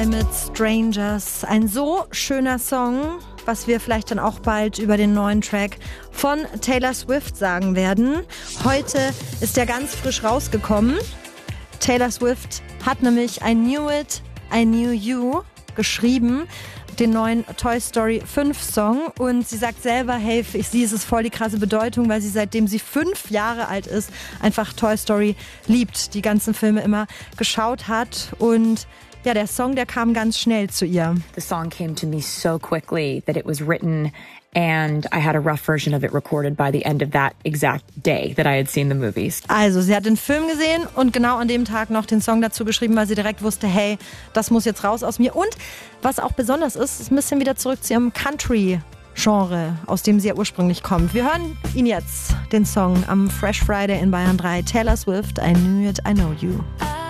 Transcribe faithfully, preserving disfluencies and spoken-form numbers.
Mit Strangers. Ein so schöner Song, was wir vielleicht dann auch bald über den neuen Track von Taylor Swift sagen werden. Heute ist der ganz frisch rausgekommen. Taylor Swift hat nämlich I Knew It, I Knew You geschrieben, den neuen Toy Story fünf Song. Und sie sagt selber, hey, für sie ist es voll die krasse Bedeutung, weil sie seitdem sie fünf Jahre alt ist, einfach Toy Story liebt, die ganzen Filme immer geschaut hat. Und ja, der Song, der kam ganz schnell zu ihr. The song came to me so quickly that it was written and I had a rough version of it recorded by the end of that exact day that I had seen the movies. Also, sie hat den Film gesehen und genau an dem Tag noch den Song dazu geschrieben, weil sie direkt wusste, hey, das muss jetzt raus aus mir. Und was auch besonders ist, ist ein bisschen wieder zurück zu ihrem Country-Genre, aus dem sie ja ursprünglich kommt. Wir hören ihn jetzt, den Song am Fresh Friday in Bayern drei. Taylor Swift, I Knew It, I Know You.